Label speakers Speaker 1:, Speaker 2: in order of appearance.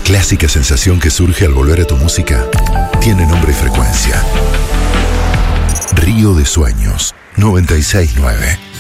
Speaker 1: clásica sensación que surge al volver a tu música tiene nombre y frecuencia. Río de Sueños 96.9.